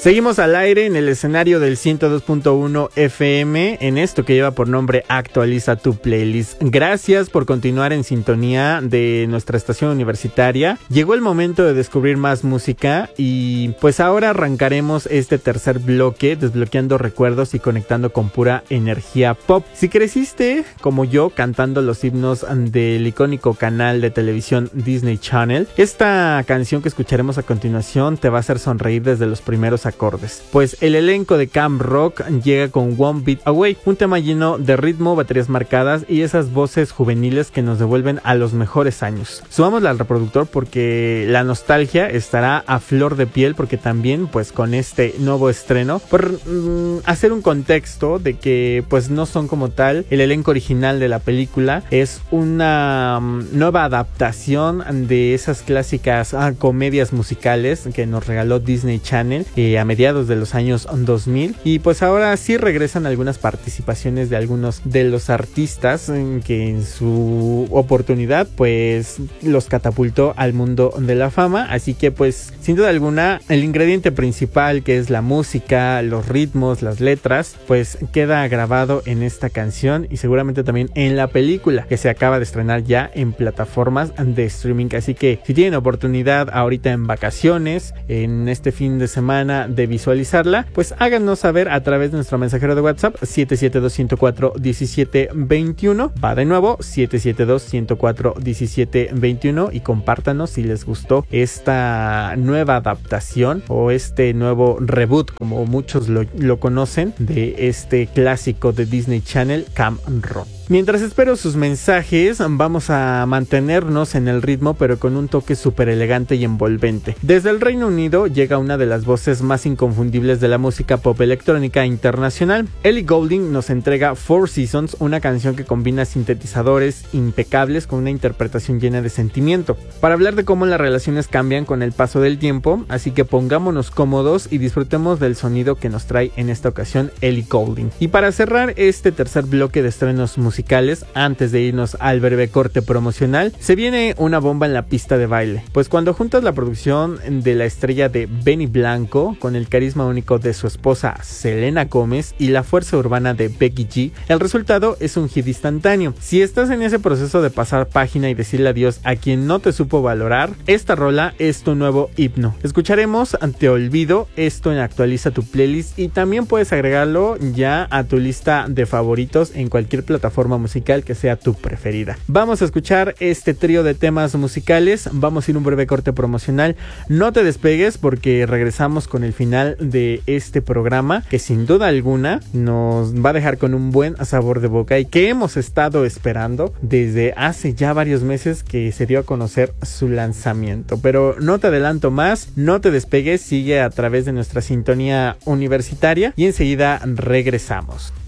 Seguimos al aire en el escenario del 102.1 FM en esto que lleva por nombre Actualiza tu Playlist. Gracias por continuar en sintonía de nuestra estación universitaria. Llegó el momento de descubrir más música y pues ahora arrancaremos este tercer bloque desbloqueando recuerdos y conectando con pura energía pop. Si creciste como yo cantando los himnos del icónico canal de televisión Disney Channel, esta canción que escucharemos a continuación te va a hacer sonreír desde los primeros acordes, pues el elenco de Camp Rock llega con One Beat Away, un tema lleno de ritmo, baterías marcadas y esas voces juveniles que nos devuelven a los mejores años. Subámosla al reproductor porque la nostalgia estará a flor de piel, porque también pues con este nuevo estreno, por hacer un contexto de que pues no son como tal el elenco original de la película, es una nueva adaptación de esas clásicas comedias musicales que nos regaló Disney Channel a mediados de los años 2000, y pues ahora sí regresan algunas participaciones de algunos de los artistas que en su oportunidad pues los catapultó al mundo de la fama. Así que pues sin duda alguna el ingrediente principal, que es la música, los ritmos, las letras, pues queda grabado en esta canción y seguramente también en la película que se acaba de estrenar ya en plataformas de streaming. Así que si tienen oportunidad ahorita en vacaciones, en este fin de semana, de visualizarla, pues háganos saber a través de nuestro mensajero de WhatsApp 772-104-1721. Va de nuevo 772-104-1721 y compártanos si les gustó esta nueva adaptación o este nuevo reboot, como muchos lo conocen, de este clásico de Disney Channel, Camp Rock. Mientras espero sus mensajes, vamos a mantenernos en el ritmo, pero con un toque súper elegante y envolvente. Desde el Reino Unido llega una de las voces más inconfundibles de la música pop electrónica internacional. Ellie Goulding nos entrega Four Seasons, una canción que combina sintetizadores impecables con una interpretación llena de sentimiento, para hablar de cómo las relaciones cambian con el paso del tiempo. Así que pongámonos cómodos y disfrutemos del sonido que nos trae en esta ocasión Ellie Goulding. Y para cerrar este tercer bloque de estrenos musicales, antes de irnos al breve corte promocional, se viene una bomba en la pista de baile, pues cuando juntas la producción de la estrella de Benny Blanco con el carisma único de su esposa Selena Gómez y la fuerza urbana de Becky G, el resultado es un hit instantáneo. Si estás en ese proceso de pasar página y decirle adiós a quien no te supo valorar, esta rola es tu nuevo himno. Escucharemos Te Olvido, esto en Actualiza tu Playlist, y también puedes agregarlo ya a tu lista de favoritos en cualquier plataforma musical que sea tu preferida. Vamos a escuchar este trío de temas musicales, vamos a ir a un breve corte promocional. No te despegues porque regresamos con el final de este programa, que sin duda alguna nos va a dejar con un buen sabor de boca y que hemos estado esperando desde hace ya varios meses que se dio a conocer su lanzamiento. Pero no te adelanto más, no te despegues, sigue a través de nuestra sintonía universitaria y enseguida regresamos.